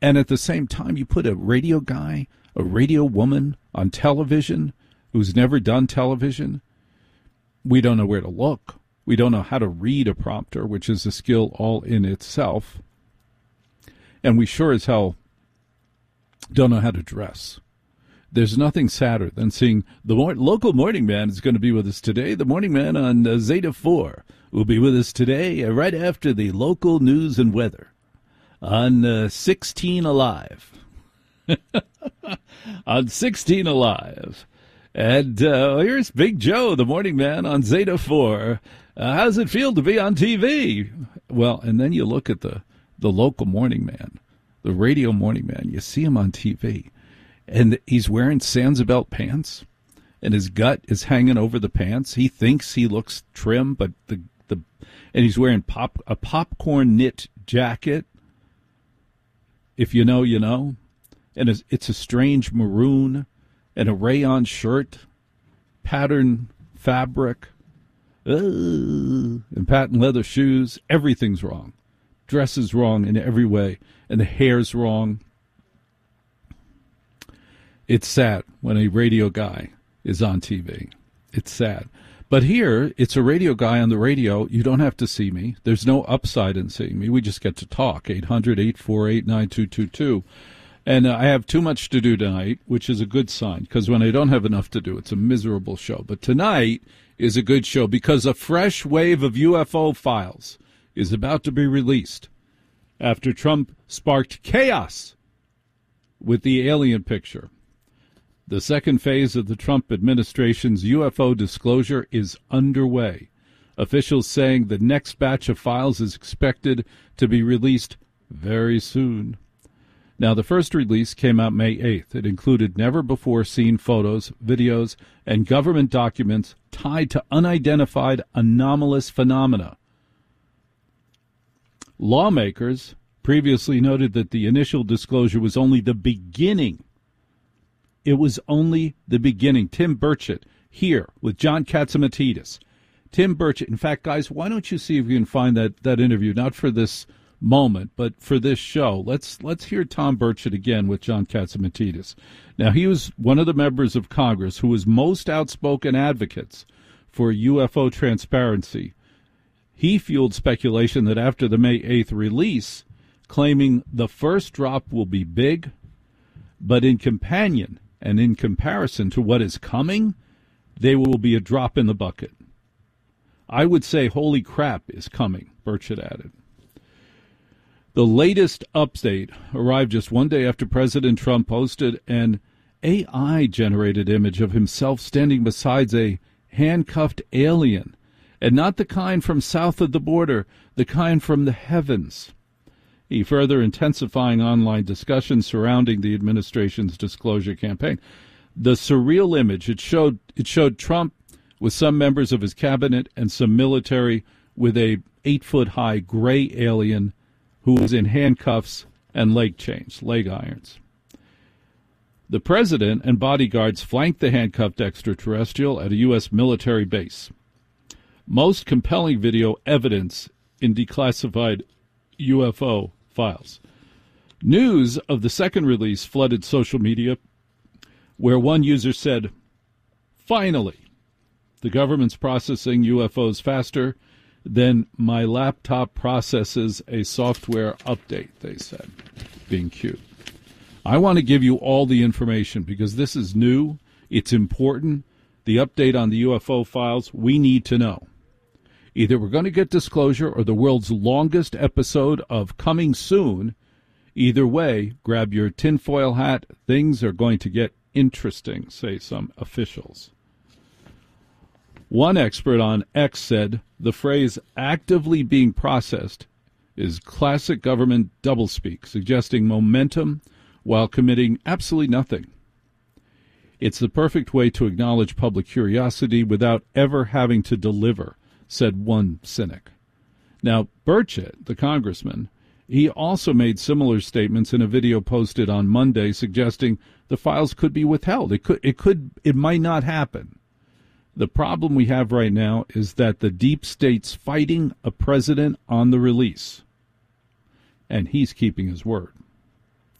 And at the same time, you put a radio guy, a radio woman on television who's never done television. We don't know where to look. We don't know how to read a prompter, which is a skill all in itself. And we sure as hell don't know how to dress. There's nothing sadder than seeing the local morning man is going to be with us today. The morning man on Zeta 4 will be with us today right after the local news and weather on 16 Alive. On 16 Alive. And here's Big Joe, the morning man on Zeta 4. How does it feel to be on TV? Well, and then you look at the local morning man, the radio morning man. You see him on TV, and he's wearing Sansabelt pants, and his gut is hanging over the pants. He thinks he looks trim, but and he's wearing a popcorn knit jacket. If you know, you know. And it's a strange maroon and a rayon shirt, pattern fabric, and patent leather shoes. Everything's wrong. Dress is wrong in every way, and the hair's wrong. It's sad when a radio guy is on TV. It's sad. But here, it's a radio guy on the radio. You don't have to see me. There's no upside in seeing me. We just get to talk. 800-848-9222. And I have too much to do tonight, which is a good sign, because when I don't have enough to do, it's a miserable show. But tonight is a good show because a fresh wave of UFO files is about to be released after Trump sparked chaos with the alien picture. The second phase of the Trump administration's UFO disclosure is underway. Officials saying the next batch of files is expected to be released very soon. Now, the first release came out May 8th. It included never-before-seen photos, videos, and government documents tied to unidentified anomalous phenomena. Lawmakers previously noted that the initial disclosure was only the beginning. It was only the beginning. Tim Burchett here with John Catsimatidis. Tim Burchett. In fact, guys, why don't you see if you can find that interview, not for this moment, but for this show. Let's hear Tom Burchett again with John Catsimatidis. Now, he was one of the members of Congress who was most outspoken advocates for UFO transparency. He fueled speculation that after the May 8th release, claiming the first drop will be big, but in comparison to what is coming, they will be a drop in the bucket. I would say holy crap is coming, Burchett added. The latest update arrived just one day after President Trump posted an AI-generated image of himself standing beside a handcuffed alien, and not the kind from south of the border, the kind from the heavens. He further intensifying online discussions surrounding the administration's disclosure campaign. The surreal image, it showed Trump with some members of his cabinet and some military with a 8-foot-high gray alien who was in handcuffs and leg irons. The president and bodyguards flanked the handcuffed extraterrestrial at a U.S. military base. Most compelling video evidence in declassified UFO files. News of the second release flooded social media, where one user said, "Finally, the government's processing UFOs faster than my laptop processes a software update," they said, being cute. I want to give you all the information because this is new. It's important. The update on the UFO files, we need to know. Either we're going to get disclosure or the world's longest episode of Coming Soon. Either way, grab your tinfoil hat. Things are going to get interesting, say some officials. One expert on X said the phrase actively being processed is classic government doublespeak, suggesting momentum while committing absolutely nothing. It's the perfect way to acknowledge public curiosity without ever having to deliver, said one cynic. Now, Burchett, the congressman, he also made similar statements in a video posted on Monday suggesting the files could be withheld. It might not happen. The problem we have right now is that the deep state's fighting a president on the release, and he's keeping his word.